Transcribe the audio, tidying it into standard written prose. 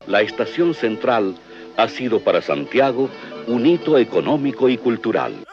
la Estación Central ha sido para Santiago un hito económico y cultural.